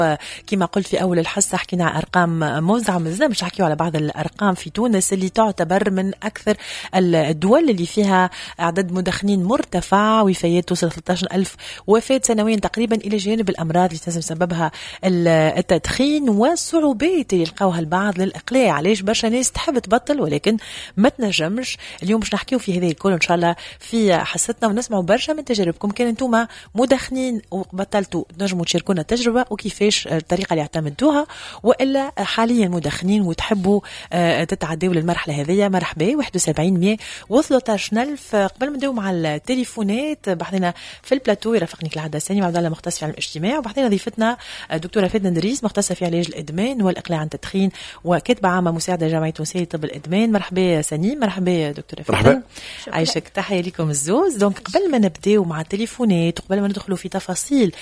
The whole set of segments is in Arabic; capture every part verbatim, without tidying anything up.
كما قلت في أول الحصة حكينا عن أرقام موزعة، مازلنا مش حكيوا على بعض الأرقام في تونس اللي تعتبر من أكثر الدول اللي فيها عدد مدخنين مرتفع، وفيات توصل ثلاثة عشر ألف وفاة سنويا تقريبا، إلى جانب الأمراض اللي تنجم سببها التدخين والصعوبات اللي يلقاوها البعض للإقلاع. علاش برشا ناس تحب تبطل ولكن ما تنجمش. اليوم باش نحكيو في هذه الكل إن شاء الله في حصتنا، ونسمعوا برشا من تجاربكم. كان انتم مدخنين وبطلتوا تنجموا تشاركونا التجربة وكيفاش الطريقة اللي اعتمدتوها، وإلا حاليا مدخنين وتحبوا تتعدوا للمرحلة هذه. مرحبا. واحد وسبعين مية وثلاثة عشر ألف. قبل ما نداو مع التليفونات، بحثنا في البلاتو يرافقني كالعادة سامي عبد الله مختص في علم الاجتماع، وبحثنا ضيفتنا دكتورة فاتنة ندريس مختصة في علاج الإدمان والإقلاع عن التدخين وكاتبة عامة مساعدة جامعة تونسية لطب الإدمان. مرحبا سنيم. مرحبا دكتورة فاتنة. عايشك. تحية لكم الزوز. دونك قبل ما نبداو مع التليفونات وقبل ما ندخلوا في تفاصيل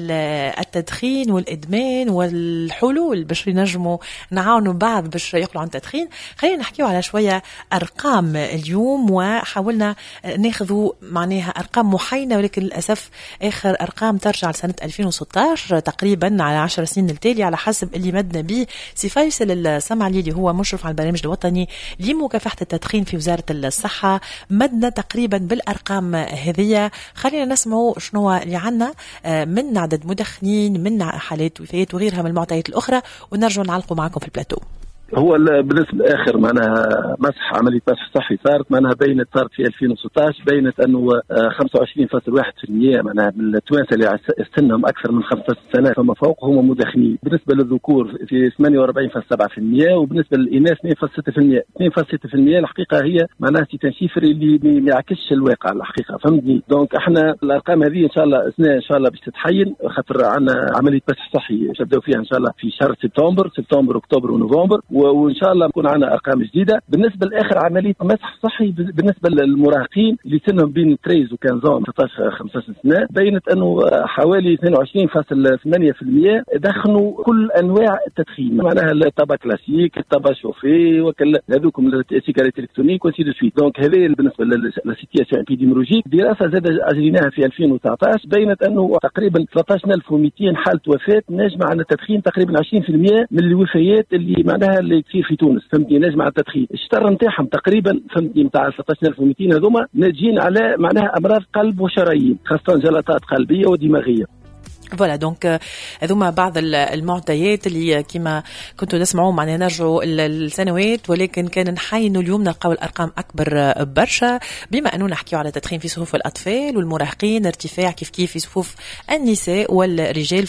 التدخين والإدمان والحلول باش ينجموا نعاونوا بعض باش يقلعوا عن التدخين، خلينا نحكيو على شوية أرقام اليوم. وحاولنا ناخذوا معناها أرقام محاينة، ولكن للأسف آخر أرقام ترجع لسنة ألفين وستة عشر تقريبا، على عشر سنين التالية على حسب اللي مدنا به سي فيصل السمعلي اللي هو مشرف على البرنامج الوطني لمكافحة التدخين في وزارة الصحة. مدنا تقريبا بالأرقام هذه. خلينا نسمعوا شنو اللي عنا من عدد مدخنين، من حالات وفيات وغيرها من المعطيات الأخرى، ونرجع نعلقوا معكم في البلاتو. هو بالنسبه لاخر معناها مسح عمليه مسح صحي صارت معناها بينت صارت في ألفين وستة عشر، بينت انه خمسة وعشرين فاصلة واحد بالمئة معناها من التوانسه اللي سنهم اكثر من خمسة عشر سنه فما فوق هم مدخنين. بالنسبه للذكور في ثمانية وأربعين فاصلة سبعة بالمئة، وبالنسبه للاناث اثنين فاصلة ستة بالمئة. اثنين فاصلة ستة بالمئة الحقيقه هي معناها تنشيفر اللي ما يعكسش الواقع الحقيقه، فهمتني؟ دونك احنا الارقام هذه ان شاء الله اثناء ان شاء الله باش تتحين، خاطر عندنا عمليه مسح صحي باش نبداو فيها ان شاء الله في شهر سبتمبر سبتمبر اكتوبر ونوفمبر، وان شاء الله يكون عندنا ارقام جديده. بالنسبه لاخر عمليه مسح صحي بالنسبه للمراهقين اللي سنهم بين ثلاثة وخمسة عشر ستة عشر خمسة عشر سنه، بينت انه حوالي اثنين وعشرين فاصلة ثمانية بالمئة دخنوا كل انواع التدخين، معناها الطابا كلاسيك، الطابا شوفي، وكل هذوكم السيجارات الكترونيك وسي دو سويت. دونك هذه بالنسبه للسيتياسيون ابيديمولوجيك. دراسه زاد اجريناها في ألفين وتسعة عشر بينت انه تقريبا ثلاثة عشر ألف ومئتين حاله وفاه ناجمه عن التدخين، تقريبا عشرين بالمئة من الوفيات اللي معناها اللي تصير في تونس، فهمتني؟ ناجمه على التدخين. الشطر نتاعهم تقريبا فهمتني نتاع ثلاثة عشر ألف ومئتين هذوما ناجين على معناها امراض قلب وشرايين، خاصه جلطات قلبيه ودماغيه. فوالا. دونك هذوما بعض المعطيات اللي كما كنتوا تسمعوا معنا نرجعوا السنوات، ولكن كان نحينوا اليوم نلقاو الارقام اكبر برشا، بما انه نحكيو على تدخين في صفوف الاطفال والمراهقين، ارتفاع كيف كيف في صفوف النساء والرجال.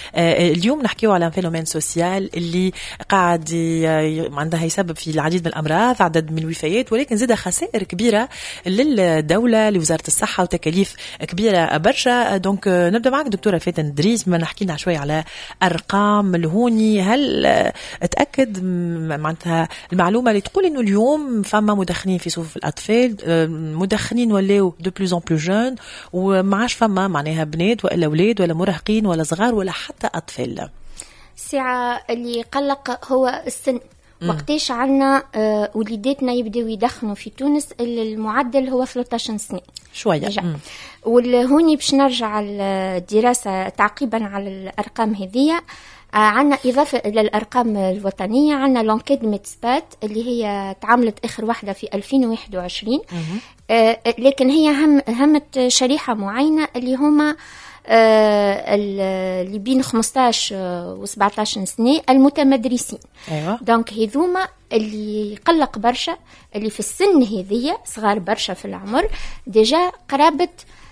فاليوم نحكيو على فينومين سوسيال اللي قاعد عندها يسبب في العديد من الامراض، عدد من الوفيات، ولكن زاد خسائر كبيره للدوله لوزاره الصحه وتكاليف كبيره برشا. دونك نبدا معك دكتوره فاتنة ندريس، ما نحكينا شوي على أرقام الهوني. هل اتأكد معناتها المعلومة اللي تقول إنه اليوم فما مدخنين في صفوف الأطفال، مدخنين ولاو دو بلوز ان بلوز جون، ومعاش فما معناها بنات ولا أولاد ولا مراهقين ولا صغار ولا حتى أطفال؟ الساعة اللي قلق هو السن. وقتاش عنا آه وليداتنا يبداو يدخنوا في تونس؟ المعدل هو ثلاثة عشر سنة شوية. والهوني باش نرجع الدراسة تعقيبا على الأرقام هذه. آه عنا إضافة إلى الأرقام الوطنية عنا لونكيد ميتسبات اللي هي تعاملت آخر واحدة في ألفين وواحد وعشرين، آه لكن هي هم همت شريحة معينة اللي هما آه اللي بين خمسطاش وسبعطاش سنة المتمدرسين. أيوة. دونك هذوما اللي يقلق برشا، اللي في السن هذية صغار برشا في العمر، ديجا قرابة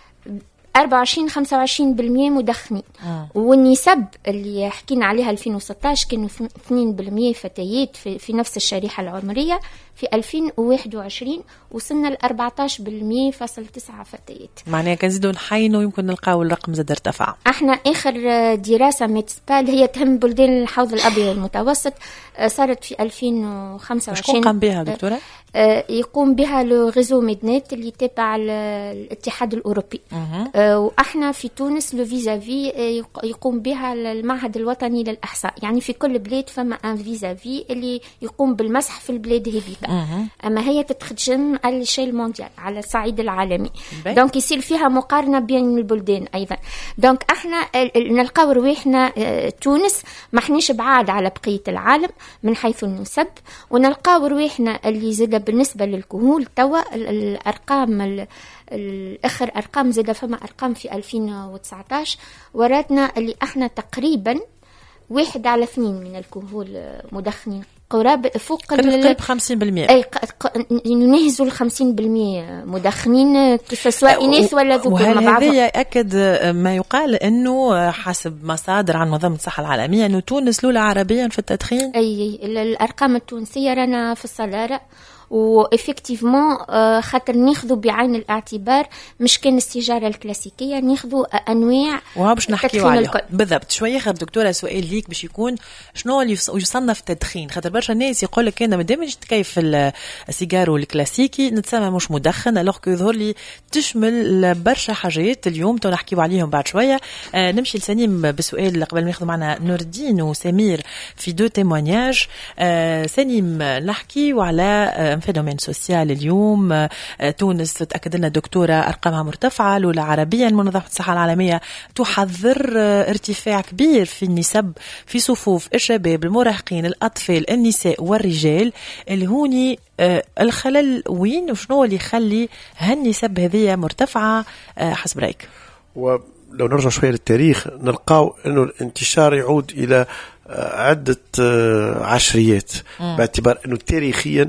أربعة وعشرين خمسة وعشرين بالمئة مدخنين. آه. والنسب اللي حكينا عليها ألفين وستة عشر كانوا اثنين بالمئة فتيات في, في نفس الشريحة العمرية. في ألفين وواحد وعشرين وصلنا ل أربعة عشر بالمئة فاصل تسعة فتيات. معناها كان زيدوا نحينوا يمكن نلقاو الرقم زاد ارتفع. احنا اخر دراسة ميتسبال هي تهم بلدان الحوض الأبيض المتوسط صارت في ألفين وخمسة وعشرين. شكون قام بها دكتورة؟ يقوم بها لو ريزو ميدنت اللي تابع الاتحاد الأوروبي. وإحنا في تونس لو فيزافي يقوم بها المعهد الوطني للإحصاء. يعني في كل بلاد فما ان فيزافي اللي يقوم بالمسح في البلاد هذيك. أما هي تتخدم على الشيء المونديال على الصعيد العالمي. دونك يصير فيها مقارنة بين البلدان أيضا. دونك إحنا نلقاو رواحنا تونس ما حنيش بعاد على بقية العالم من حيث النسب، ونلقاو رواحنا اللي زاد بالنسبة للكهول توا الأرقام الآخر أرقام زاد فما أرقام في ألفين وتسعطاش وراتنا اللي احنا تقريبا واحد على اثنين من الكهول مدخنين قرابة فوق قريب خمسين بالمئة. أي نهزوا الخمسين بالمئة مدخنين سواء إناث ولا ذكور مع بعضهم. وهذا يأكد ما يقال إنه حسب مصادر عن منظمة الصحة العالمية إنه تونس الأولى عربيا في التدخين. أي الأرقام التونسية رانا في الصلارة، وإفكتيفمون خاطر ناخذوا بعين الاعتبار مش كان السيجارة الكلاسيكية، ناخذوا أنواع وباش نحكيو عليهم بالضبط. شوية خاطر دكتورة سؤال ليك باش يكون شنو اللي يصنف التدخين، خاطر برشا الناس يقول لك أنا مادام نجي نتكيف السيجارو الكلاسيكي نتسمى مش مدخن، ألوغ كو يظهر لي تشمل برشا حاجات. اليوم تو نحكيو عليهم بعد شوية. آه نمشي لسليم بسؤال قبل ما ناخذ معنا نور الدين وسمير في دو تيمونياج. آه سليم نحكيو على آه فينومين سوسيال اليوم. تونس تأكد لنا دكتورة أرقامها مرتفعة. الأولى عربيا منظمة الصحة العالمية تحذر ارتفاع كبير في النسب في صفوف الشباب المراهقين الأطفال النساء والرجال. اللي هوني الخلل وين وشنو اللي يخلي هالنسب هذه مرتفعة حسب رأيك؟ ولو نرجع شوية للتاريخ نلقاو أنه الانتشار يعود إلى عدة عشريات، باعتبار أنه تاريخيا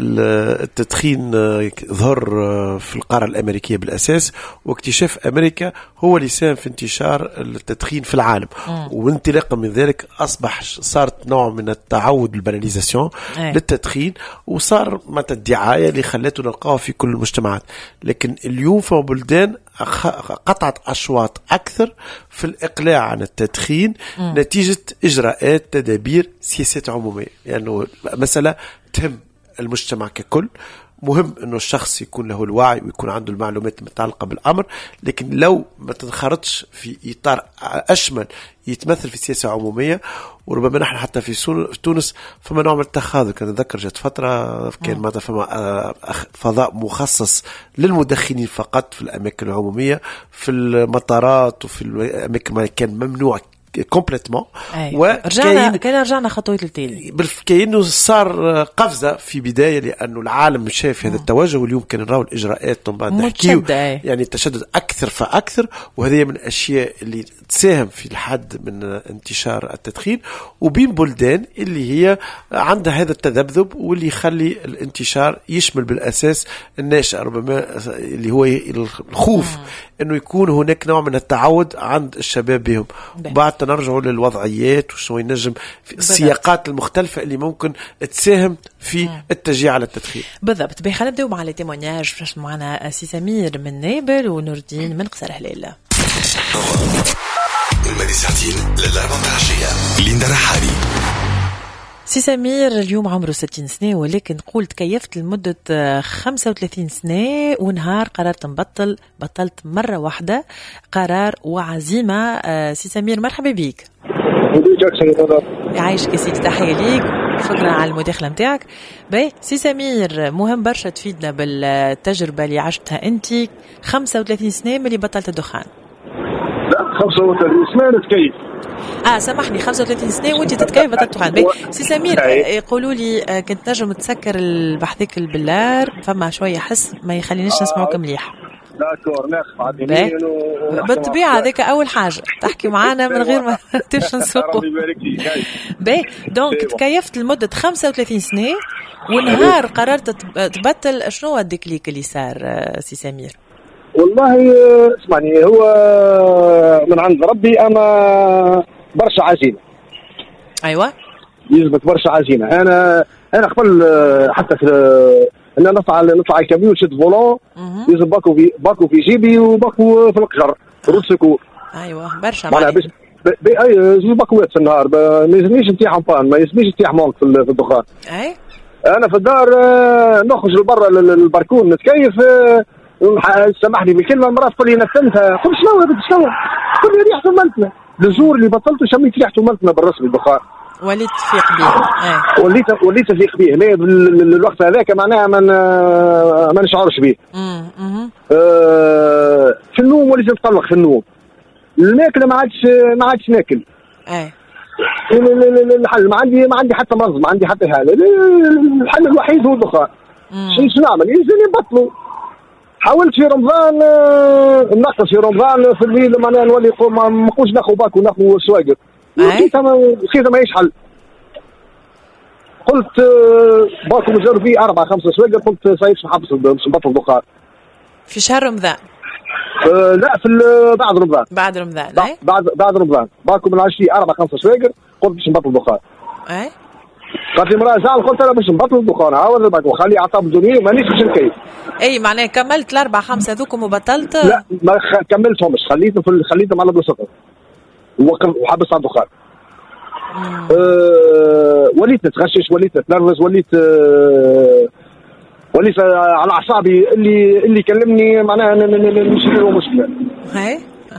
التدخين ظهر في القارة الأمريكية بالأساس، واكتشاف أمريكا هو اللي ساهم في انتشار التدخين في العالم. وانطلاقا من ذلك أصبح صارت نوع من التعود الباناليزاسيون للتدخين، وصار متى الدعاية اللي خلته نلقاها في كل المجتمعات. لكن اليوم في بلدان قطعت أشواط أكثر في الإقلاع عن التدخين م. نتيجة إجراءات تدابير سياسات عمومية، لأنه يعني مسألة تهم المجتمع ككل. مهم أنه الشخص يكون له الوعي ويكون عنده المعلومات المتعلقة بالأمر، لكن لو ما تنخرطش في إطار أشمل يتمثل في سياسة عمومية. وربما نحن حتى في تونس فما نوع من التخاذل. كان أتذكر جت فترة كان ماذا فما فضاء مخصص للمدخنين فقط في الأماكن العمومية، في المطارات وفي الأماكن ما كان ممنوع كومبليتمون. ورجعنا كان رجعنا خطوات التالي كأنه صار قفزة في بداية، لأنه العالم شاف هذا التوجه، واليوم كان نراو الإجراءات بعد نحكيو يعني التشدد أكثر فأكثر. وهذه من الأشياء اللي تساهم في الحد من انتشار التدخين، وبين بلدان اللي هي عندها هذا التذبذب واللي يخلي الانتشار يشمل بالأساس الناشئ، ربما اللي هو الخوف أنه يكون هناك نوع من التعود عند الشباب بهم. بعد نرجعوا للوضعيات وشو ينجم في السياقات المختلفة اللي ممكن تساهم في التشجيع على التدخين. بالضبط. بخلينا نبداو مع لي تيمونياج. فاش معنا سي سمير من نابل ونور الدين من قصر هلال. المديساتين للأربعة عشية ليندا رحالي. سي سمير اليوم عمره ستين سنة، ولكن قول تكيفت لمدة خمسة وثلاثين سنة ونهار قررت نبطل بطلت مرة واحدة، قرار وعزيمة. سي سمير مرحبا بيك. يعيشك سيدي، تحية ليك، شكرا على المداخلة متاعك. باي سي سمير، مهم برشا تفيدنا بالتجربة اللي عشتها انت. خمسة وثلاثين سنة ملي بطلت الدخان. لا خمسة وثلاثين سنة نتكيف. اه سامحني، خمسة وثلاثين سنة وانت تتكيف بطلت الدخان. باي سي سمير، يقولوا لي كنت نجم تسكر البحثيك البلار، فما شوية حس ما يخلينيش نسمعوك مليح. داكور ناخذ عدينين بالطبيعة هذيك أول حاجة تحكي معانا من غير ما تمشي نسوقه. باهي دونك تكيفت لمدة خمسة وثلاثين سنة ونهار قررت تبطل، شنو الديكليك اللي صار سي سمير؟ والله اسمعني، هو من عند ربي أنا برشا عزيمة. أيوة يثبت برشا عزيمة. أنا أنا قبل حتى في أن نطلع نطلع الكابيو شد فولون يزن باكو في باكو في جيبي وباكو في القجر روت سكور. ايوه برشا معناها باش اي زوج باكوات في النهار، ما يلزمنيش نتيح بان، ما يلزمنيش نتيح مونك في الدخان. اي انا في الدار نخرج لبرا البركون نتكيف، سامحني بالكلمه، مرات تقول لي نسمتها، قلت شنو هذا شنو؟ تقول لي ريحته ملتنا. الجور اللي بطلته شميت ريحته ملتنا بالرسمي البخار. وليت تفيق به. ايه. وليت وليت تفيق به، لا الوقت هذاك معناها ما ما نشعرش به. امم أه في النوم وليت نتقلق في النوم. الماكله ما عادش ما عادش ناكل. ايه. الحل ما عندي ما عندي حتى مرض، ما عندي حتى حاله، الحل الوحيد هو البخار. شو نعمل؟ يلزم نبطلوا. حاولت في رمضان نقص في رمضان في الليل معناها نولي ما نقولش ناخذ باكو ناخذ سواقر. لقيتها لقيتها ما يشحل. قلت باكو نجرب فيه أربعة خمسة سواقر، قلت صاير نحبس باش نبطل البخار. في شهر رمضان؟ أه لا في بعد رمضان. بعد رمضان. بعد بعد, بعد رمضان باكو من عشرين أربعة خمسة سواقر، قلت باش نبطل البخار. اي قالت لي مراه زعل، قلت انا باش نبطل الدخان عاود بعد وخلي اعصاب الدنيا مانيش باش نكيف. اي معناها كملت الاربع خمسه هذوكم وبطلت؟ لا ما كملتهمش، خليتهم في خليتهم على بلا سكر وحبست على الدخان. أه وليت نتغشش، وليت نتنرفز، وليت أه وليت على اعصابي. اللي اللي كلمني معناها نمشي له مشكله. هاي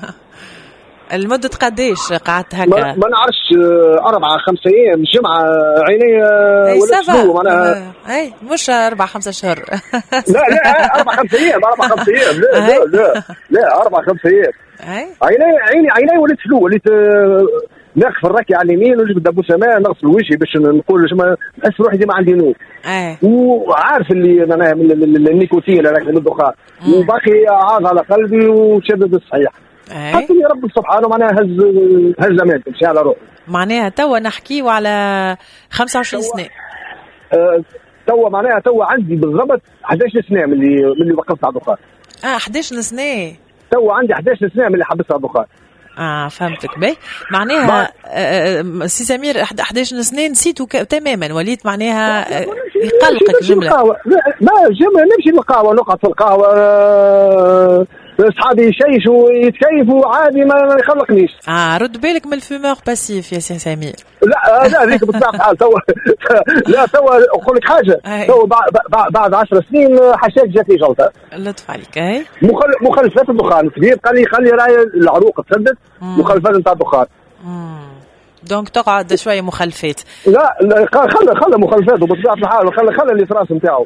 المدة قديش قعدت هكا؟ ما, ما نعرفش أربعة خمسة أيام الجمعة عيني ولا أسبوع معناها. أي مش أربعة خمسة شهور. لا لا أربعة خمسة أيام أربعة خمسة أيام لا لا لا لا أربعة خمسة أيام. عيني عيني عيني وليت فلو، وليت ناخذ الركي على اليمين ونجبد ابو سماء نغسل وجهي باش نقول نحس روحي ديما عندي نور. ايه وعارف اللي انا من النيكوتين هذاك من الدخان وباقي عاض على قلبي وشدد الصحيح. ايه حتى يا رب سبحانه معناها هز هز امانتي مشي على روحي. معناها توا نحكيو على خمسة وعشرين سنة. آه توا معناها توا عندي بالضبط أحد عشر سنة من اللي من اللي وقفت على الدخان. اه أحد عشر سنة. توا عندي أحد عشر سنة من اللي حبست على الدخان. اه فهمتك باهي. معناها آه سي سمير أحد عشر سنة نسيتو تماما، وليت معناها آه يقلقك جملة. ما جملة نمشي للقهوة نقعد في القهوة آه اصحابي يشيشوا يتكيفوا عادي ما يخلقنيش. اه رد بالك من الفيمور باسيف يا سي سمير. لا لا هذيك بطبيعة الحال توا لا توا اقول لك حاجه توا بعد عشر سنين حشاك جاتني جلطه. لطف عليك. اي مخلفات الدخان كبير قال لي خلي راي العروق تسدد مخلفات نتاع الدخان. دونك تقعد شويه مخلفات. لا خلى خلى مخلفاته بطبيعه الحال، خلى خلى اللي في راس نتاعو.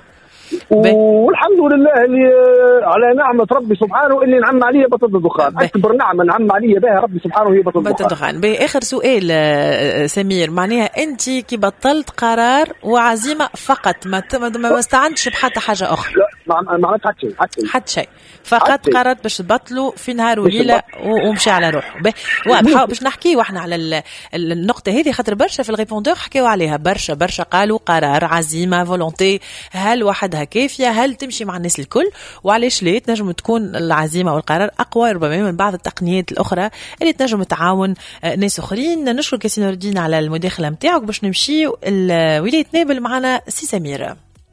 والحمد لله اللي على نعمة ربي سبحانه اللي نعم عليا بطل الدخان. أكبر نعمة نعم عليا بها ربي سبحانه هي بطل الدخان. بآخر سؤال سمير، معناها أنت كي بطلت قرار وعزيمة فقط، ما ما استعنتش بحتى حاجة أخرى؟ لا ما عملت حتى شيء حتى شيء حتى شيء فقط قررت باش تبطلوا في نهار وليلة ومشي على روحه. واضح باش نحكي واحنا على النقطة هذه خاطر برشا في الريبوندور حكيوا عليها، برشا برشا قالوا قرار عزيمة فولونتي، هل وحدها كافية؟ هل تمشي مع الناس الكل؟ وعلاش لا تنجم تكون العزيمة والقرار أقوى ربما من بعض التقنيات الأخرى اللي تنجم تعاون ناس أخرين. نشكرك يا سي نور الدين على المداخلة متاعك. باش نمشي ولاية نابل معنا سي سمير.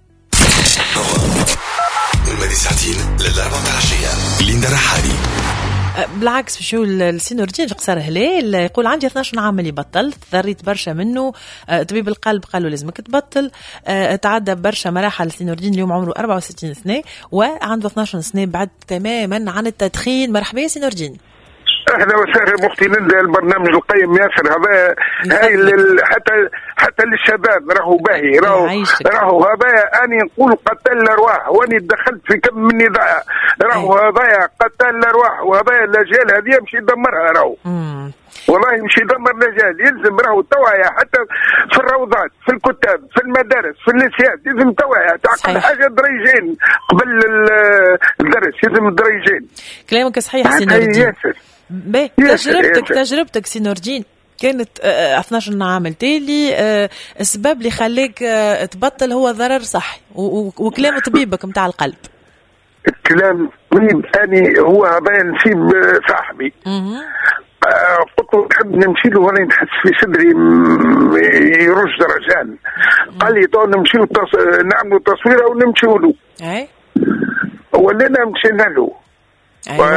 المادي ساعتين للأربعة العشية. ليندا رحالي. بالعكس بشو السينور دين قصر هلال يقول عندي اثناش عام اللي بطلت، ضريت برشا منه. طبيب القلب قال له لازمك تبطل. تعدى برشا مراحل. السينور دين اليوم عمره أربعة وستين سنة وعنده اثناش سنة بعد تماما عن التدخين. مرحبا يا سينور دين. اهلا وسهلا مختي ليندا. البرنامج القيم ياسر هذا هاي حتى حتى للشباب راهو باهي راهو راهو هذا اني نقول قتل الارواح واني دخلت في كم من نزاع راهو هذا قتل الارواح وهذا الاجيال هذه يمشي يدمرها راهو والله يمشي يدمر الاجيال. يلزم راهو التوعيه حتى في الروضات في الكتاب في المدارس في الليسيات يلزم توعيه تعقل حاجه دريجين قبل الدرس يلزم دريجين. كلامك صحيح سي نور الدين. باهي تجربتك تجربتك سي نور الدين كانت اثناش عام التالي السبب اللي خليك تبطل هو ضرر صحي وكلام طبيبك متاع القلب. الكلام طبيب اني هو هذا نسيب صاحبي قلت له نحب نمشي له وانا نحس في صدري يرش درجان. قال لي تو نمشي له تص... نعملوا تصويره ونمشي له. اي ولينا مشينا له. أيوة.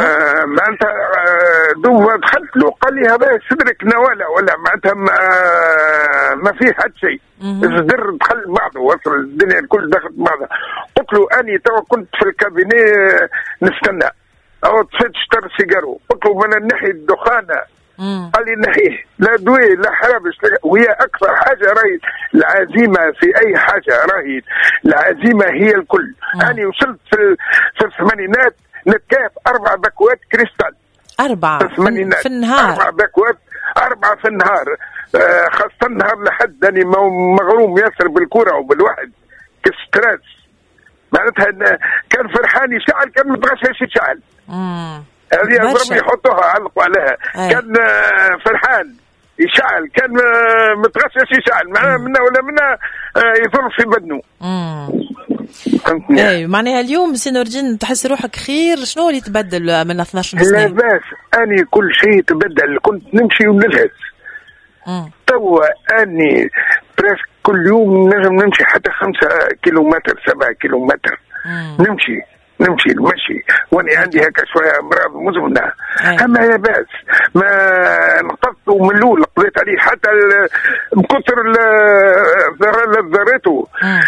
معناتها دوما دخلت له قال لي هذا صدرك نواله ولا معناتها ما فيه حد شيء. الزر دخل بعضه وصل الدنيا الكل دخلت بعضها. قلت له اني تو كنت في الكابيني نستنى او طفيت شطر سيجارو. قلت له من نحي الدخانه. قال لي نحيه لا دوي لا حرابش. وهي اكثر حاجه راهي العزيمه في اي حاجه، راهي العزيمه هي الكل. انا وصلت في في الثمانينات نتكاف اربع باكوات كريستال. اربعه في, في النهار. اربع باكوات اربعه في النهار. آه خاصه النهار لحد اني مغروم ياسر بالكره وبالواحد كستريس. معناتها كان فرحان يشعل، كان متغشش يشعل. امم هذه أضرب يحطوها علقوا عليها. أي. كان فرحان يشعل، كان متغشش يشعل، معناها منا ولا منا يضر في بدنه. اي معناها اليوم سي نور الدين تحس روحك خير؟ شنو اللي تبدل من اثناش سنه؟ لا باس، اني كل شيء تبدل. كنت نمشي ونلهث، توا اني بريسك كل يوم نجم نمشي حتى خمسة كيلومتر سبعة كيلومتر. مم. نمشي نمشي المشي واني عندي هكا شويه امراض مزمنه. اما يا باس ما نقصت من الاول قضيت عليه حتى من كثر ذريته.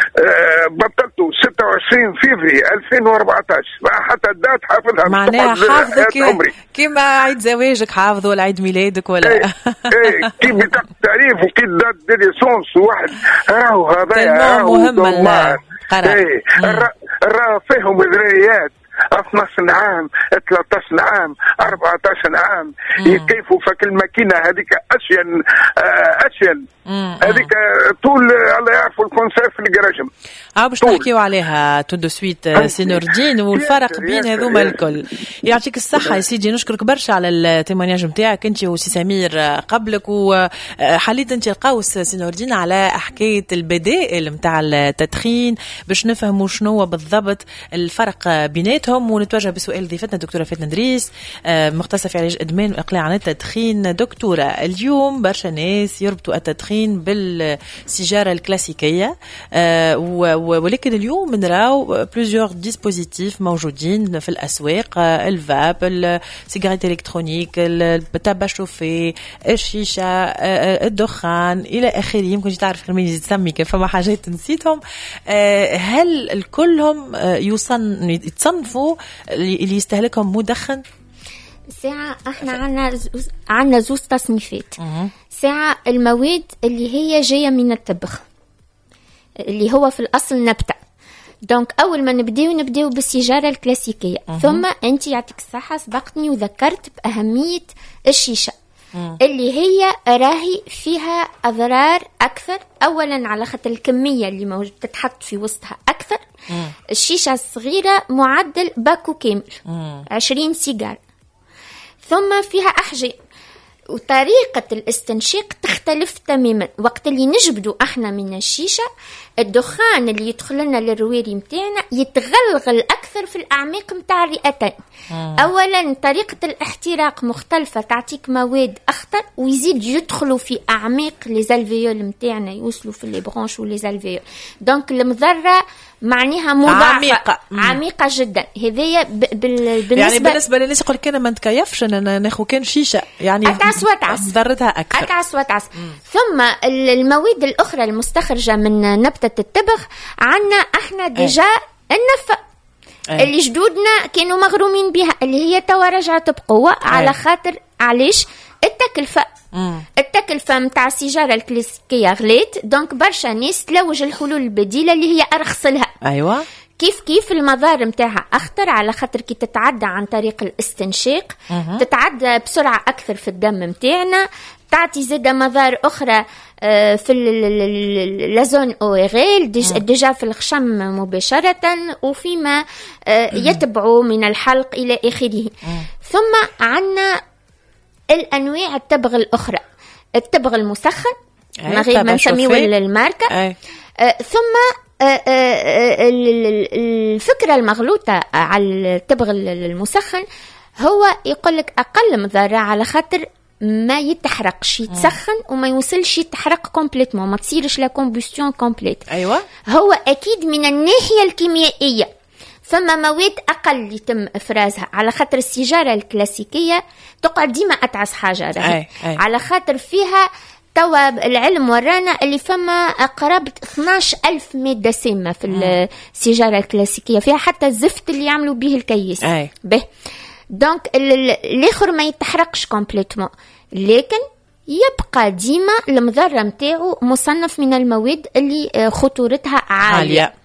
بطلته ستة وعشرين فيفري ألفين وأربعطاش حتى الدات حافظها. معناها حافظك كيما عيد زواجك حافظه ولا عيد ميلادك ولا ايه ايه كي بطاقة التعريف وكي دات ديليسونس واحد راهو هذايا مهم القرار. ايه راه فيهم ذريات اثناش عام ثلاثة عشر عام أربعة عشر عام يكيفوا فك الماكينه هذيك اشين اشين هذيك طول الله يعرفوا الكونسيرف اللي جراجم. اه باش نحكيو عليها تو دو سويت سي نور الدين والفرق بين هذوما الكل. يعطيك الصحه يا سيدي، نشكرك برشا على التيمونياج نتاعك انت وسي سمير قبلك، وحليت انت القوس سي نور الدين على حكايه البدائل نتاع التدخين باش نفهموا شنو بالضبط الفرق بيناتهم. ونتوجه بسؤال ضيفتنا الدكتوره فاتنه ندريس مختصه في علاج ادمان واقلاع عن التدخين. دكتوره، اليوم برشا ناس يربطوا التدخين بالسيجاره الكلاسيكيه، ولكن اليوم نراو بلوزيور ديسبوزيتيف موجودين في الاسواق، الفاب، السيجارات الكترونيك، التبا شوفي، الشيشه، الدخان الى اخره. يمكن تعرف كرمين تسمي كيف فما حاجات نسيتهم. هل الكلهم يصن يتصنفوا اللي يستهلكهم مدخن؟ ساعة احنا عنا زوز عنا زوز تصنيفات. ساعة المواد اللي هي جاية من الطبخ اللي هو في الأصل نبتة. دونك أول ما نبدأ نبدأ بالسيجارة الكلاسيكية. أه. ثم أنت يعطيك الصحة سبقتني وذكرت بأهمية الشيشة. أه. اللي هي راهي فيها أضرار أكثر. أولا على خاطر الكمية اللي موجود تتحط في وسطها أكثر. أه. الشيشة الصغيرة معدل باكو كامل. أه. عشرين سيجار. ثم فيها أحجام وطريقة الاستنشاق تختلف تماما. وقت اللي نجبدوا احنا من الشيشة الدخان اللي يدخل لنا للرواري متاعنا يتغلغل أكثر في الأعماق متاع الرئتين. أولا طريقة الاحتراق مختلفة، تعطيك مواد أخطر ويزيد يدخلوا في أعماق ليزالفيول متاعنا يوصلوا في الليبرونش وليزالفيول. دونك المضرة معناها مضاعفة عميقة, عميقة جدا. هذية بالنسبة يعني بالنسبة للناس يقول كان ما نتكيفش أنا ناخو كان شيشة يعني أتعس وتعس ضرتها أكثر أتعس وتعس. ثم المواد الأخرى المستخرجة من نبتة التبغ عنا احنا ديجا النفة أي. اللي جدودنا كانوا مغرومين بها اللي هي توا رجعت بقوة. أي. على خاطر علاش التكلفة مم. التكلفة متاع السيجارة الكلاسيكية غليت. دونك برشا ناس تلوج الحلول البديلة اللي هي أرخص لها. أيوة كيف كيف المضار متاعها أخطر على خاطر كي تتعدى عن طريق الاستنشاق مم. تتعدى بسرعة أكثر في الدم متاعنا. تعطي زادة مضار أخرى في اللازون أوغيل ديجا في الخشم مباشرة وفيما يتبعوا من الحلق إلى آخره. ثم عنا الأنواع التبغ الأخرى، التبغ المسخن ما غير ما نسميه الماركة. ثم الفكرة المغلوطة على التبغ المسخن هو يقولك أقل مضرة على خاطر ما يتحرقش يتسخن وما يوصلش يتحرق كومبليتمون ما تصيرش لا كومبوستيون كومبليت. ايوه هو اكيد من الناحيه الكيميائيه فما مواد اقل يتم افرازها على خاطر السيجاره الكلاسيكيه تقعد ديما اتعس حاجه راهي. أي. أي. على خاطر فيها توا العلم ورانا اللي فما قرابة اثناش ألف مادة سامة في السيجارة الكلاسيكية، فيها حتى الزفت اللي يعملوا به الكيس. به دونك الاخر ما يتحرقش كومبليتمون، لكن يبقى ديما المضرة متاعه مصنف من المواد اللي خطورتها عالية, عالية.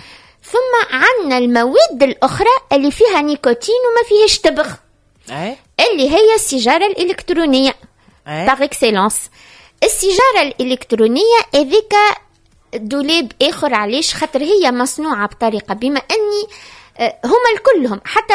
ثم عندنا المواد الأخرى اللي فيها نيكوتين وما فيهش تبغ، أي. اللي هي السيجارة الإلكترونية باغ اكسيلونس. السيجارة الإلكترونية هذيك دولاب آخر، علاش؟ خاطر هي مصنوعة بطريقة بما أني هما الكلهم حتى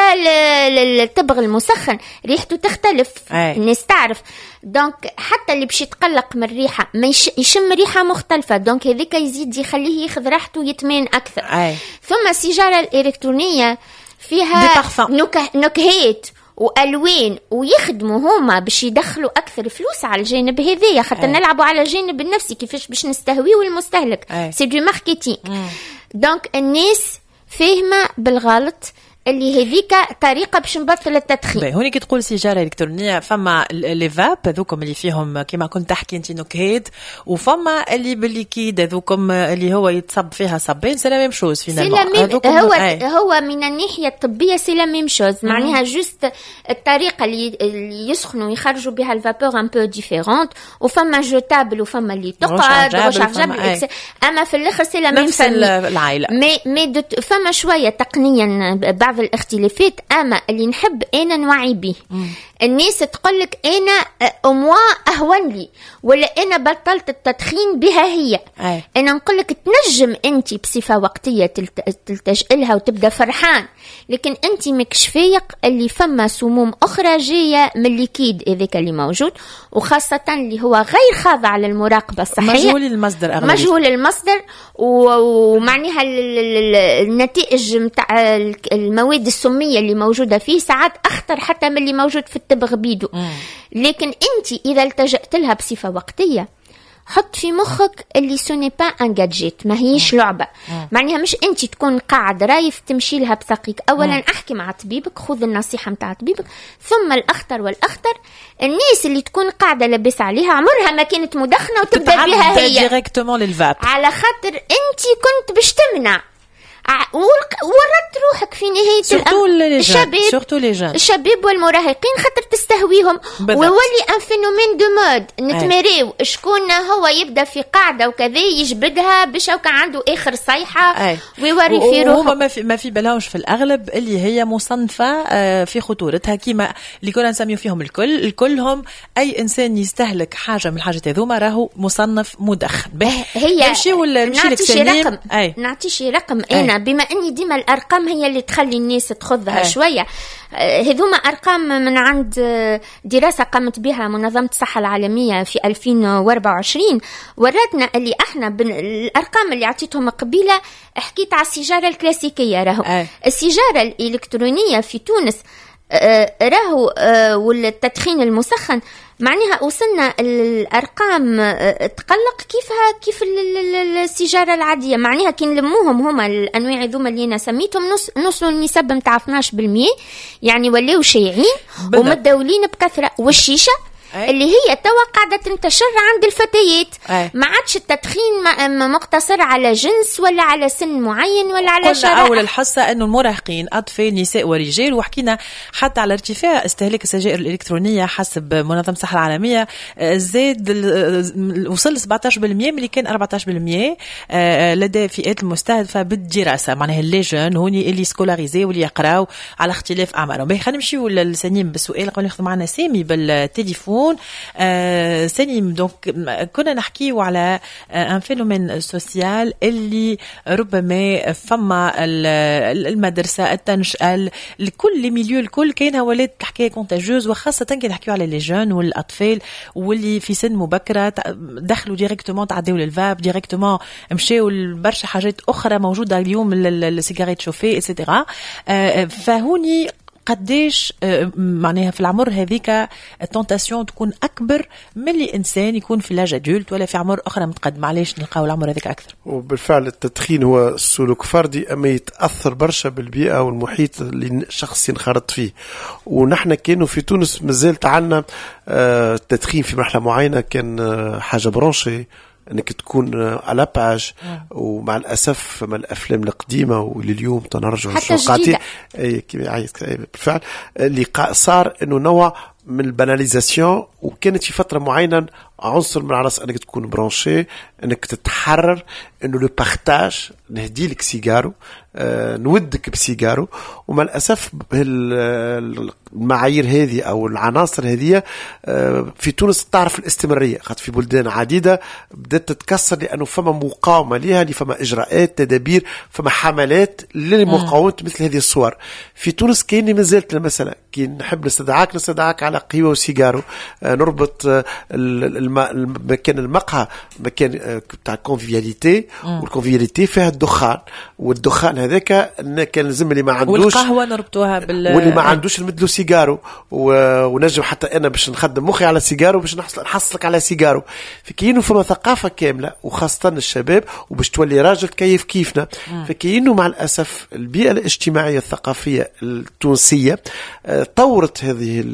التبغ المسخن ريحته تختلف، أي. الناس تعرف، دونك حتى اللي باش يتقلق من الريحة ما يش... يشم ريحة مختلفة، دونك هذيك يزيد يخليه ياخذ راحته ويتمين أكثر. أي. ثم السيجارة الإلكترونية فيها نكه... نكهات والوان، ويخدموا هما باش يدخلوا اكثر فلوس على الجانب هذايا، خاطر نلعبوا على الجانب النفسي كيفاش باش نستهويوا المستهلك، سي دو ماركتينغ. دونك الناس فاهمه بالغلط اللي هذيك طريقه باش نبطل التدخين. هوني كي تقول سيجاره الكترونيه فما لي فاب هذوكم اللي فيهم كما كنت تحكي انت نكهات، وفما اللي بالليكيد هذوكم اللي هو يتصب فيها صبين، سي لا ميم شوز فينالمون. هو أي. هو من الناحيه الطبيه سي لا ميم شوز، معناها جوست الطريقه اللي, اللي يسخنوا يخرجوا بها الفابور ان بو ديفيرونت، وفما جوتابل وفما اللي تقعد وشارجابل، اما في الاخر سي لا ميم نفس العائله. مي مي فما شويه تقنيا بعض الاختلافات، اما اللي نحب انا نوعي به الناس تقولك انا اموا اهون لي ولا انا بطلت التدخين بها هي. أي. انا نقولك تنجم انت بصفه وقتيه تلتجئ لها وتبدا فرحان، لكن انت ماكش فايق اللي فما سموم اخرى جايه من الليكيد هذاك اللي موجود، وخاصه اللي هو غير خاضع للمراقبه الصحيه، مجهول المصدر أغلبي. مجهول المصدر، ومعناها النتائج نتاع المواد السميه اللي موجوده فيه ساعات اخطر حتى من اللي موجود في التبغ بيدو. مم. لكن انت اذا التجأت لها بصفه وقتيه حط في مخك اللي سوني با ان جادجيت، ما هيش لعبه. مم. معناها مش انت تكون قاعد رايف تمشي لها بثقيك. اولا مم. احكي مع طبيبك، خذ النصيحه نتاع طبيبك. ثم الاخطر والاخطر الناس اللي تكون قاعده لابس عليها عمرها ما كانت مدخنه وتبدا بها هي ديريكتومون للفاب، على خاطر انت كنت باش تمنع وردت روحك في نهاية الأمر. الشباب الشباب والمراهقين خاطر تستهويهم، وولي ان فينومين دو مود نتمريو شكون هو يبدا في قاعده وكذا يجبدها باش كان عنده اخر صيحه ويوري في روحه. وهما ما في ما في بالهمش في الاغلب اللي هي مصنفه في خطورتها كيما اللي كنا نسميو فيهم الكل الكلهم. اي انسان يستهلك حاجه من الحاجات هذوما راهو مصنف مدخن. هي نمشي ولا نمشي لك سليم؟ نعطي شي رقم. انا بما اني ديما الارقام هي اللي تخلي الناس تخذها أي. شويه. هذوما ارقام من عند دراسه قامت بها منظمه الصحه العالميه في ألفين وأربعة وعشرين، وراتنا اللي احنا الارقام اللي عطيتهم قبيله حكيت على السيجاره الكلاسيكيه. راهو أي. السيجاره الالكترونيه في تونس راهو والتدخين المسخن معناها وصلنا الارقام تقلق كيفها كيف السيجاره العاديه. معناها كي نلموهم هما الانواع ذوما اللي انا سميتهم نص نص النسب نتاع اثناش بالمية، يعني ولاو شايعين ومتداولين بكثره. والشيشه أي. اللي هي توا قاعده تنتشر عند الفتيات، ما عادش التدخين مقتصر على جنس ولا على سن معين ولا على شرائح. اول الحصه انه المراهقين اطفال نساء ورجال، وحكينا حتى على ارتفاع استهلاك السجائر الالكترونيه حسب منظمه الصحه العالميه زاد وصل سبعطاش بالمية ملي كان أربعطاش بالمية لدى فئات المستهدفه بالدراسه. معناها الليجون هوني اللي سكولاريزي واللي يقراو على اختلاف اعمارهم. خلينا نمشيو للسنيم بالسؤال. قبل ناخذ معنا سامي بالتليفون. آه سليم، دونك كنا نحكيو على ان فينومين سوسيال اللي ربما فما المدرسه التنشئه لكل ميليو الكل كاينها ولات الحكايه كونتاجوز، وخاصه كي نحكيو على لي جون والاطفال واللي في سن مبكره دخلوا ديريكتومون تعداو للفاب ديريكتومون مشاو لبرشا حاجات اخرى موجوده اليوم السيجاريت شوفي ايتترا. آه فهوني قديش معناها في العمر هذيك التونتاسيون تكون اكبر من اللي انسان يكون في لاج ادولت ولا في عمر اخرى متقدم؟ علاش نلقاو العمر هذيك اكثر؟ وبالفعل التدخين هو سلوك فردي، اما يتاثر برشا بالبيئه والمحيط اللي الشخص ينخرط فيه. ونحن كانوا في تونس مازال عندنا التدخين في مرحله معينه كان حاجه برونشي انك تكون على باج. ومع الاسف من الافلام القديمه واللي اليوم تنرجع حتى بالفعل اللي صار انه نوع من الباناليزاسيون. وكانت في فتره معينه عنصر من عناصر انك تكون برانشي، انك تتحرر انه لو بارتاج، نهدي لك سيجارو، آه نودك بسيجارو. ومع الاسف المعايير هذه او العناصر هذه آه في تونس تعرف الاستمراريه، خاطر في بلدان عديده بدات تتكسر لانه فما مقاومه لها، فما اجراءات تدابير، فما حملات لمقاومه مثل هذه الصور. في تونس كاين ما زالت المساله كي نحب نستدعاك نستدعاك على قهوه وسيجارو، آه نربط آه المكان المقهى مكان بتاع الكونفياليتي، والكونفياليتي فيها الدخان، والدخان هذاك كان لازم اللي ما عندوش، والقهوه نربطوها بال واللي ما عندوش نمدلو سيجارو، ونجم حتى انا باش نخدم مخي على سيجارو باش نحصل نحصلك على سيجارو. فكاينه فما ثقافه كامله وخاصه الشباب وباش تولي راجل كيف كيفنا. فكاينه مع الاسف البيئه الاجتماعيه الثقافيه التونسيه طورت هذه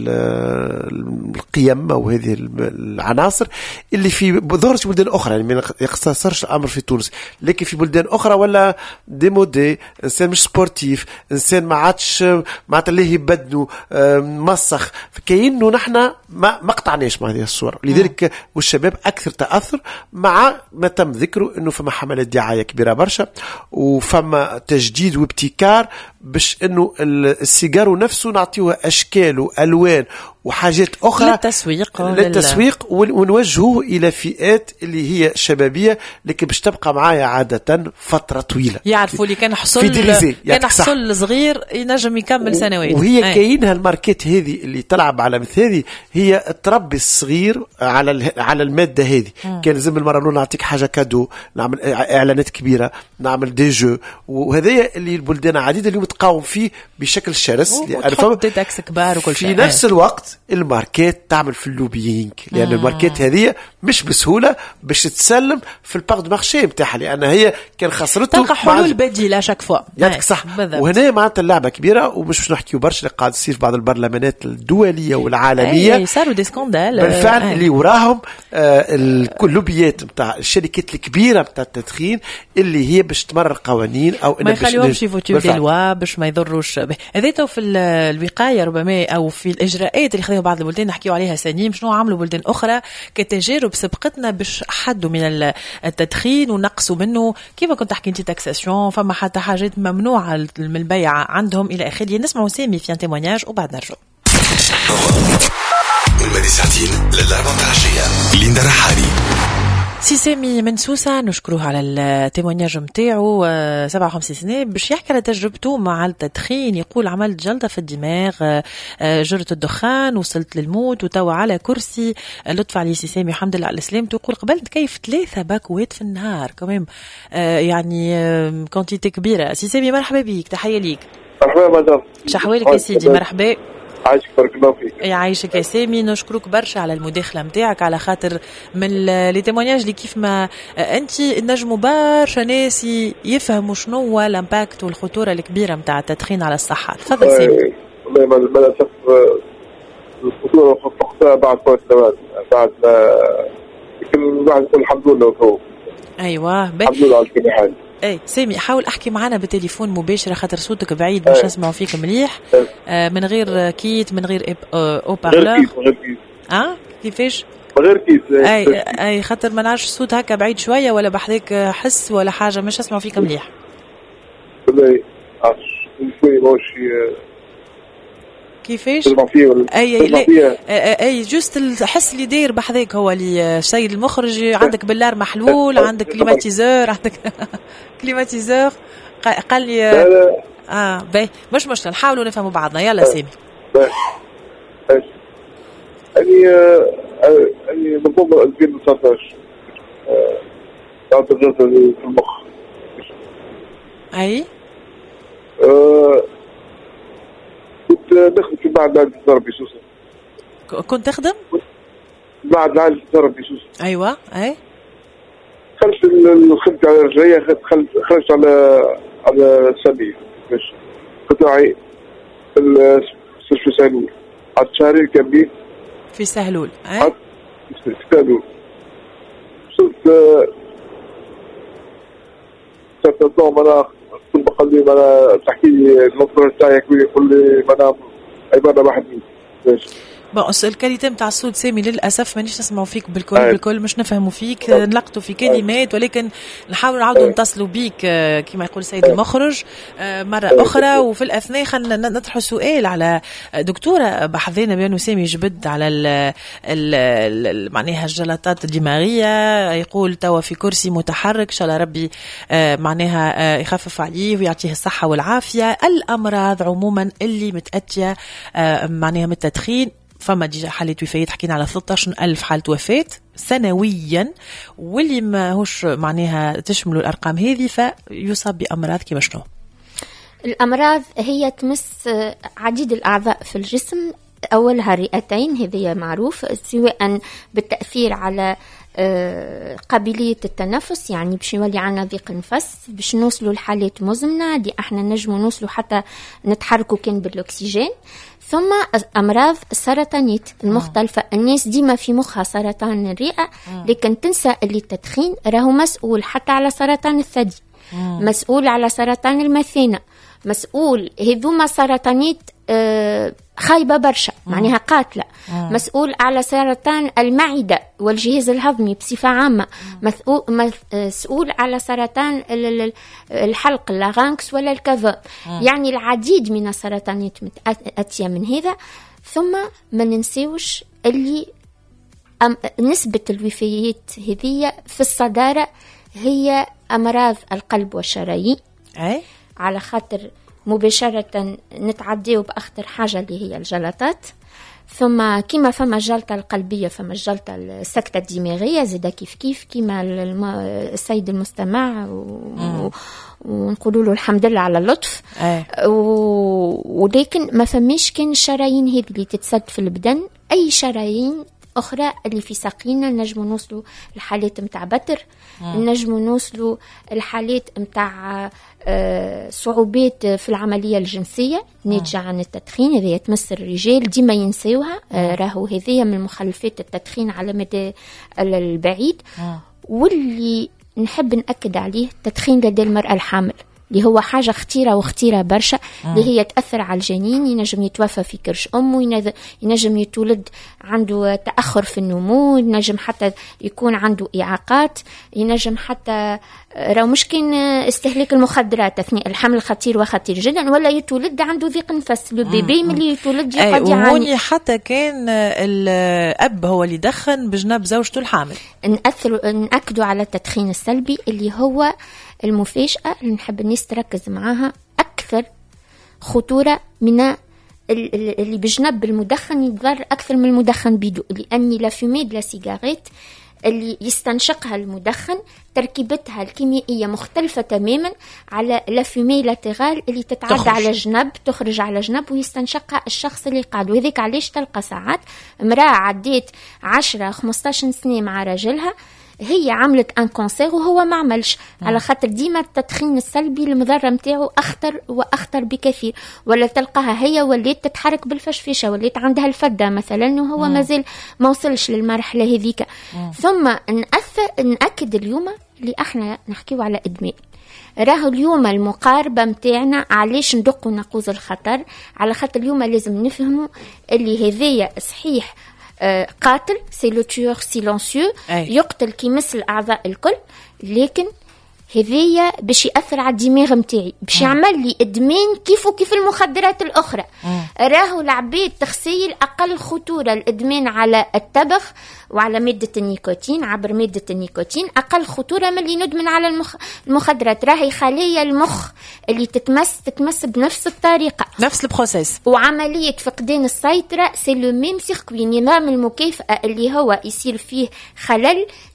القيم وهذه العناصر اللي في ظهرت في بلدان اخرى، يعني ما يقتصرش الامر في تونس، لكن في بلدان اخرى ولا ديمودي، انسان مش سبورتيف، انسان ما عادش معناتها اللي يبدنوا مسخ. فكاينه نحن ما ما قطعناش مع هذه الصور، لذلك والشباب اكثر تاثر مع ما تم ذكره انه فما حملات دعايه كبيره برشا، وفما تجديد وابتكار باش انه السيجارو نفسه نعطيه اشكال والوان وحاجات اخرى للتسويق للتسويق ونوجهه الى فئات اللي هي شبابيه، لكن باش تبقى معايا عاده فتره طويله. يعرفوا اللي كان حصل كان حصل صغير ينجم يكمل سنوات. وهي كاينها الماركات هذه اللي تلعب على مثل هذه، هي تربي الصغير على على الماده هذه. كان لازم المره الاولى نعطيك حاجه كادو، نعمل اعلانات كبيره، نعمل دي جو، وهذايا اللي البلدان عديده اللي متقاوم فيه بشكل شرس، لان فما تاكس كبار وكل شيء. في نفس الوقت الماركات تعمل في اللوبيينغ، لان الماركات هذه مش بسهوله باش تتسلم في الباغ دو مارشي نتاعها، لان هي كان خسرته تلقى حلول بديله شاك فوا. يعطيك صح. وهنا معناتها اللعبه كبيره، ومش باش نحكيو برشا اللي قاعد يصير في بعض البرلمانات الدوليه والعالميه. اي صاروا دي سكاندال بالفعل أي. اللي وراهم آه اللوبيات نتاع الشركات الكبيره نتاع التدخين اللي هي باش تمرر قوانين او ما يخليهمش يفوتوا دي لوا باش ما يضروش. هذا تو في الوقايه ربما او في الاجراءات اللي خذوها بعض البلدان نحكيو عليها سنين، شنو عملوا بلدان اخرى كتجارب سبقتنا باش حدوا من التدخين ونقصوا منه. كيف كنت تحكي انت تاكساسيون، فما حتى حاجات ممنوعه من البيع عندهم الى اخره. نسمعوا سامي في تيمونياج وبعد نرجع. من ساعتين للأربعة العشية ليندا رحالي. سي سامي من سوسة نشكروه على التيمونياج متاعو، سبعة وخمسين سنة باش يحكي على تجربته مع التدخين. يقول عملت جلطة في الدماغ، جرت الدخان، وصلت للموت، وتوا على كرسي. لطف علي سي سامي الحمد لله على سلامته. يقول قبلت كيف ثلاثة باكوات في النهار كمان، يعني كونتيتي كبيرة. سي سامي مرحبا بيك، تحية ليك. مرحبا مدام، شحوالك يا سيدي؟ مرحبا، عايشك بارك الله فيك. يعيشك يا سامي. نشكرك برشا على المداخله نتاعك، على خاطر من لي تيمونياج اللي كيف ما انت نجموا برشا ناس يفهموا شنو هو الامباكت والخطوره الكبيره نتاع التدخين على الصحه. تفضل سامي. والله مع الاسف الخطوره فقدتها بعد فوات سنوات، بعد يمكن الواحد يقول الحمد لله وهو. ايوه الحمد لله على كل حال. اي سامي حاول احكي معنا بالتليفون مباشره خاطر صوتك بعيد باش نسمعوا فيك مليح. آه من غير كيت، من غير او بارلور. غير كيت غير كيت اه كيفاش غير كيت. اي اي خاطر ما نعرفش الصوت هكا بعيد شويه ولا بحذاك حس ولا حاجه مش نسمعوا فيك مليح. والله عرفش شويه ماشي كيفاش اي اي جوست الحس اللي داير بحذاك هو اللي السيد المخرج عندك باللار محلول، عندك كليماتيزور، عندك كليماتيزور قال لي اه باهي مش مشكله نحاولوا نفهموا بعضنا. يلا سامي. اني اني منظومه ألفين وتسعطاش عندي جلطه في المخ. اي كنت نخدم في بعد عائلة الضربي سوسة. كنت تخدم؟ بعد عائلة الضربي سوسة. أيوة أي. خلص الخدمة على الرجعية، خرجت على على سبيل باش قطاعي في مستشفى سهلول. عاد شهرين كاملين في سهلول. أي. في سهلول. وصلت صرت الضوء أنا كل ما قال لي أنا تحكي لي النظرة تاعك يقول لي أنا عبارة واحد باش. بقص الكلمة نتاع الصوت سامي للأسف مانيش نسمعوا فيك بالكل أيه. بالكل مش نفهموا فيك أيه. نلقطوا في كلمات ولكن نحاول نعاودوا أيه. نتصلوا بيك كما يقول السيد أيه. المخرج مرة أيه. أخرى. وفي الأثناء خلنا نطرح سؤال على دكتورة بحثنا بأنه سامي جبد على ال ال ال معناها الجلطات الدماغية، يقول توا في كرسي متحرك إن شاء الله ربي معناها يخفف عليه ويعطيه الصحة والعافية. الأمراض عموما اللي متأتية معناها من التدخين، فما ديجا حالة وفاة، حكينا على ثلاثة عشر ألف حالة وفاة سنويا، واللي ما هوش معناها تشمل الأرقام هذه فيصاب بأمراض كما شنو؟ الأمراض هي تمس عديد الأعضاء في الجسم، أولها الرئتين، هذه معروف، سواء بالتأثير على قابلية التنفس، يعني باش يولي عنا ضيق نفس، باش نوصلوا لحالات مزمنة دي احنا نجموا نوصلوا حتى نتحركوا كان بالأكسجين. ثم أمراض السرطانيات المختلفة، الناس ديما في مخها سرطان الرئة لكن تنسى اللي التدخين راهو مسؤول حتى على سرطان الثدي، مسؤول على سرطان المثانة، مسؤول هذوما سرطانيات آه خايبة برشا معناها قاتلة، مم. مسؤول على سرطان المعدة والجهاز الهضمي بصفة عامة، مسؤول, مسؤول على سرطان الحلق اللارنكس ولا الكظام، يعني العديد من السرطانات متأتية من هذا. ثم ما ننسيوش اللي نسبة الوفيات هذه في الصدارة هي أمراض القلب والشرايين، أي؟ على خاطر مباشرة نتعديو بأخطر حاجة اللي هي الجلطات. ثم كما فما الجلطة القلبية فما الجلطة السكتة الدماغية زيدا كيف كيف كما السيد المستمع و... ونقولوا له الحمد لله على اللطف. و... ولكن ما فماش كان الشرايين هذه اللي تتسد في البدن، أي شرايين أخرى اللي في ساقينا نجموا نوصلوا الحالات متاع بتر، نجموا نوصلوا الحالات متاع آه صعوبات في العملية الجنسية ناتجة عن التدخين، هذه تمس الرجال ديما ينسيوها، آه راهو هذه من مخلفات التدخين على مدى البعيد. واللي نحب نأكد عليه التدخين لدى المرأة الحامل اللي هو حاجة خطيرة وخطيرة برشا، اللي هي تأثر على الجنين، ينجم يتوفى في كرش أمه، ينجم يتولد عنده تأخر في النمو، ينجم حتى يكون عنده إعاقات، ينجم حتى راهو مشكل استهلاك المخدرات أثناء الحمل خطير وخطير جدا، ولا يتولد عنده ضيق نفس، البيبي ملي يتولد قد يعاني. حتى كان الأب هو اللي دخن بجنب زوجته الحامل. نأثر نأكدوا على التدخين السلبي اللي هو المفاجأة اللي نحب الناس تركز معاها أكثر خطورة من اللي بجنب المدخن، يضر أكثر من المدخن بيدو، لأني لا فيمي دلا سيجاريت اللي يستنشقها المدخن تركيبتها الكيميائية مختلفة تماما على لا فيمي لاتيرال اللي تتعدى على جنب تخرج على جنب ويستنشقها الشخص اللي قاعد. وذيك علاش تلقى ساعات امرأة عديت عشرة خمستاشر سنة مع رجلها هي عملت ان كونسير وهو ما عملش، على خاطر ديما التدخين السلبي المضر نتاعو اخطر واخطر بكثير. ولا تلقاها هي ولات تتحرك بالفشفشه، ولات عندها الفده مثلا وهو مازال ما وصلش للمرحله هذيك. ثم نأثر نأكد اليوم اللي احنا نحكيو على ادمان، راهو اليوم المقاربه متاعنا علاش ندقوا نقوز الخطر، على خاطر اليوم لازم نفهموا اللي هذيا صحيح قاتل، سي لو تيور سيلونسيو، يقتل كي مثل الاعضاء الكل، لكن هذيا باش ياثر على الدماغ نتاعي، باش يعمل لي ادمان كيف كيف المخدرات الاخرى. راهو العبيد تخسيل اقل خطوره الادمان على التبغ وعلى ماده النيكوتين، عبر ماده النيكوتين اقل خطوره من اللي ندمن على المخ... المخدرات. راهي خلايا المخ اللي تتمس تتمس بنفس الطريقه، نفس البروسيس، وعمليه فقدان السيطره سي لو ميم سيركوي، نظام المكافاه اللي هو يصير فيه خلل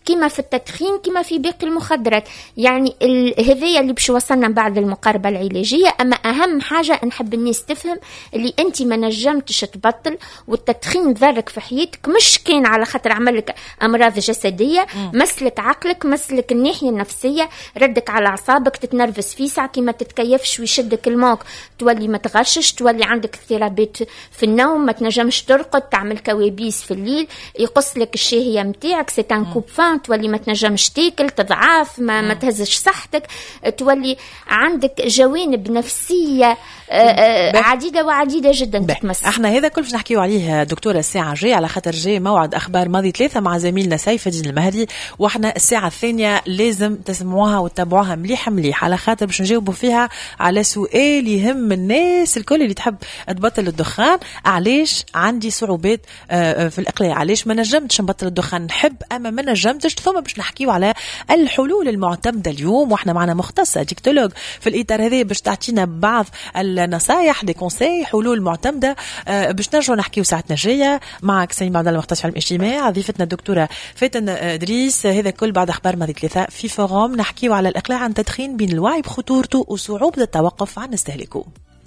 كما في التدخين كما في باقي المخدرات. يعني هذايا اللي باش وصلنا بعد المقاربة العلاجية. أما أهم حاجة نحب الناس تفهم اللي أنت ما نجمتش تبطل، والتدخين ذلك في حياتك مش كان على خاطر عملك أمراض جسدية، مسلك عقلك، مسلك الناحية النفسية، ردك على أعصابك، تتنرفز في ساعة كما تتكيفش ويشدك الموك، تولي ما تغشش، تولي عندك اضطرابات في النوم، ما تنجمش ترقد، تعمل كوابيس في الليل، يقص لك الشهية متاعك سيتان كوب فان، تولي ما تنجمش تاكل، تضعاف، ما, ما تهزش صحتك، تولي عندك جوانب نفسية عديدة وعديدة جدا تتمس. احنا هذا كل باش نحكيو عليه دكتورة الساعة جاي، على خاطر جاي موعد أخبار ماضي ثلاثة مع زميلنا سيف الدين المهدي، واحنا الساعة الثانية لازم تسمعوها وتتابعوها مليح مليح، على خاطر باش نجاوبوا فيها على سؤال يهم الناس الكل اللي تحب تبطل الدخان. علاش عندي صعوبات في الإقلاع؟ علاش ما نجمتش نبطل الدخان؟ نحب أما ما نجمتش. ثم باش نحكيو على الحلول المعتمدة اليوم، واحنا معنا مختصة ديكتولوج في الإطار هذا باش تعطينا بعض النصائح، دي كونساي، حلول معتمدة باش نرجعوا نحكيو ساعتنا الجاية معك سيد عبد الله المختص في علم الاجتماع، ضيفتنا الدكتورة فاتن إدريس. هذا كل بعد أخبار ماضي ثلاثة في فوروم نحكيو على الإقلاع عن التدخين، بين الوعي بخطورته وصعوبة التوقف عن استهلاكه.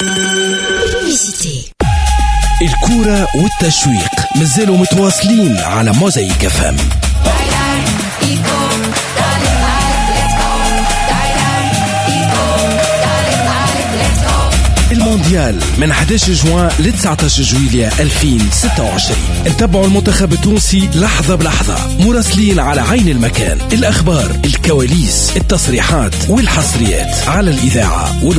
الكورة والتشويق مازالوا متواصلين على موزايك اف ام. المونديال من أحد عشر جوان ل تسعة عشر جويلية ألفين وستة وعشرين. انتبعوا المنتخب التونسي لحظة بلحظة، مراسلين على عين المكان، الأخبار، الكواليس، التصريحات والحصريات على الإذاعة.